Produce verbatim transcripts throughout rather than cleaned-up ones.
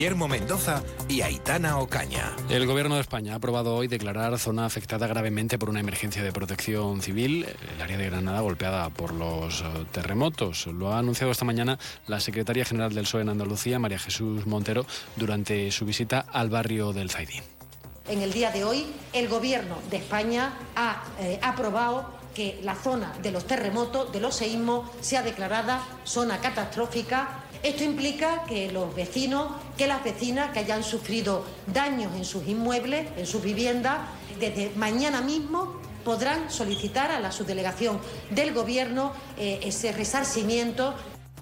Guillermo Mendoza y Aitana Ocaña. El Gobierno de España ha aprobado hoy declarar zona afectada gravemente por una emergencia de protección civil, el área de Granada golpeada por los terremotos. Lo ha anunciado esta mañana la secretaria general del P S O E en Andalucía, María Jesús Montero, durante su visita al barrio del Zaidín. En el día de hoy, el Gobierno de España ha eh, aprobado que la zona de los terremotos, de los seísmos, sea declarada zona catastrófica. Esto implica que los vecinos, que las vecinas que hayan sufrido daños en sus inmuebles, en sus viviendas, desde mañana mismo podrán solicitar a la subdelegación del Gobierno eh, ese resarcimiento.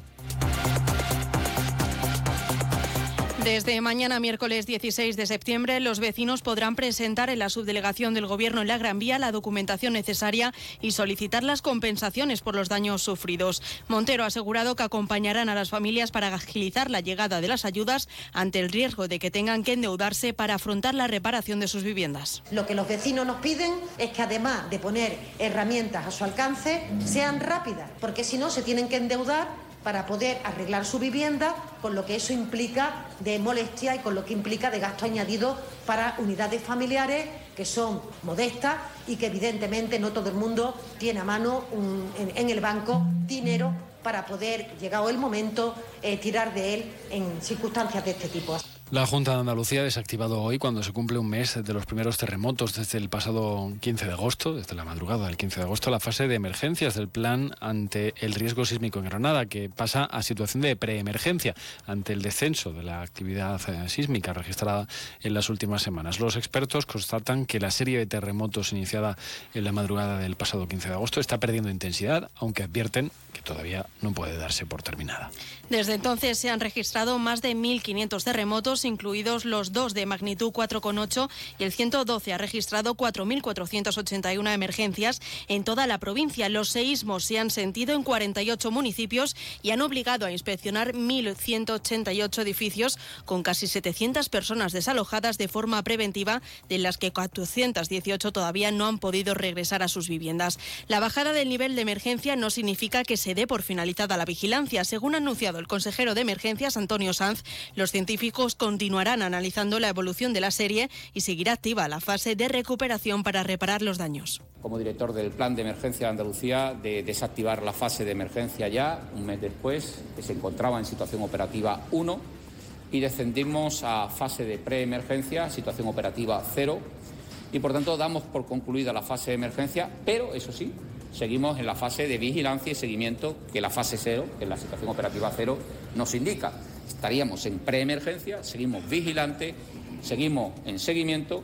Desde mañana, miércoles dieciséis de septiembre, los vecinos podrán presentar en la subdelegación del Gobierno en la Gran Vía la documentación necesaria y solicitar las compensaciones por los daños sufridos. Montero ha asegurado que acompañarán a las familias para agilizar la llegada de las ayudas ante el riesgo de que tengan que endeudarse para afrontar la reparación de sus viviendas. Lo que los vecinos nos piden es que, además de poner herramientas a su alcance, sean rápidas, porque si no se tienen que endeudar para poder arreglar su vivienda, con lo que eso implica de molestia y con lo que implica de gasto añadido para unidades familiares que son modestas y que evidentemente no todo el mundo tiene a mano un, en, en el banco dinero para poder, llegado el momento, eh, tirar de él en circunstancias de este tipo. La Junta de Andalucía ha desactivado hoy, cuando se cumple un mes de los primeros terremotos desde el pasado quince de agosto, desde la madrugada del quince de agosto, la fase de emergencias del plan ante el riesgo sísmico en Granada, que pasa a situación de preemergencia ante el descenso de la actividad sísmica registrada en las últimas semanas. Los expertos constatan que la serie de terremotos iniciada en la madrugada del pasado quince de agosto está perdiendo intensidad, aunque advierten que todavía no puede darse por terminada. Desde entonces se han registrado más de mil quinientos terremotos, incluidos los dos de magnitud cuatro coma ocho, y el ciento doce ha registrado cuatro mil cuatrocientas ochenta y una emergencias en toda la provincia. Los seísmos se han sentido en cuarenta y ocho municipios y han obligado a inspeccionar mil ciento ochenta y ocho edificios, con casi setecientas personas desalojadas de forma preventiva, de las que cuatrocientas dieciocho todavía no han podido regresar a sus viviendas. La bajada del nivel de emergencia no significa que se dé por finalizada la vigilancia. Según ha anunciado el consejero de Emergencias, Antonio Sanz, los científicos continuarán analizando la evolución de la serie y seguirá activa la fase de recuperación para reparar los daños. Como director del Plan de Emergencia de Andalucía, de desactivar la fase de emergencia ya, un mes después, que se encontraba en situación operativa uno, y descendimos a fase de preemergencia, situación operativa cero, y por tanto damos por concluida la fase de emergencia, pero eso sí, seguimos en la fase de vigilancia y seguimiento que la fase cero, que es la situación operativa cero, nos indica. Estaríamos en preemergencia, seguimos vigilantes, seguimos en seguimiento.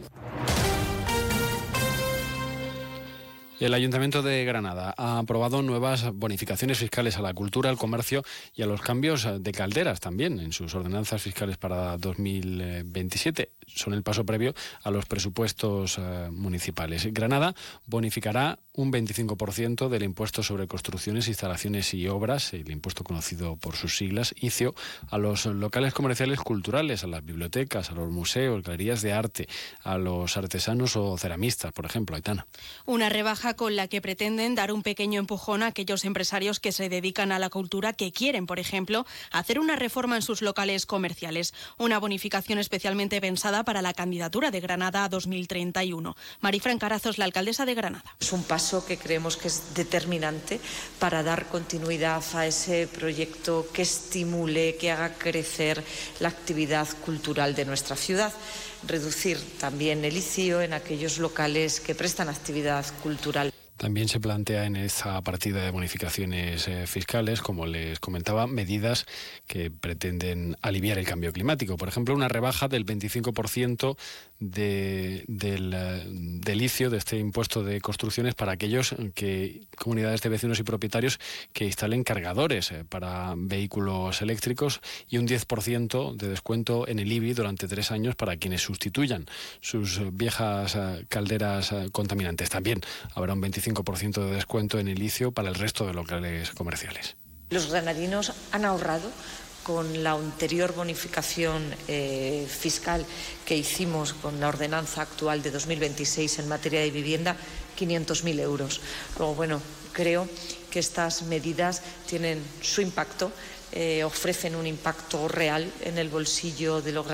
El Ayuntamiento de Granada ha aprobado nuevas bonificaciones fiscales a la cultura, al comercio y a los cambios de calderas también en sus ordenanzas fiscales para dos mil veintisiete. Son el paso previo a los presupuestos eh, municipales. Granada bonificará un veinticinco por ciento del impuesto sobre construcciones, instalaciones y obras, el impuesto conocido por sus siglas, I C I O, a los locales comerciales culturales, a las bibliotecas, a los museos, galerías de arte, a los artesanos o ceramistas, por ejemplo. Aitana. Una rebaja con la que pretenden dar un pequeño empujón a aquellos empresarios que se dedican a la cultura, que quieren, por ejemplo, hacer una reforma en sus locales comerciales. Una bonificación especialmente pensada para la candidatura de Granada a dos mil treinta y uno. Marifran Carazo, la alcaldesa de Granada. Es un paso que creemos que es determinante para dar continuidad a ese proyecto que estimule, que haga crecer la actividad cultural de nuestra ciudad. Reducir también el I C I O en aquellos locales que prestan actividad cultural. También se plantea en esta partida de bonificaciones eh, fiscales, como les comentaba, medidas que pretenden aliviar el cambio climático. Por ejemplo, una rebaja del veinticinco por ciento de, del, del I C I O, de este impuesto de construcciones, para aquellos que comunidades de vecinos y propietarios que instalen cargadores eh, para vehículos eléctricos, y un diez por ciento de descuento en el I B I durante tres años para quienes sustituyan sus viejas eh, calderas eh, contaminantes. También habrá un veinticinco por ciento de descuento en el I C I O para el resto de locales comerciales. Los granadinos han ahorrado con la anterior bonificación eh, fiscal que hicimos con la ordenanza actual de dos mil veintiséis en materia de vivienda, quinientos mil euros. Luego, bueno, creo que estas medidas tienen su impacto eh, ofrecen un impacto real en el bolsillo de los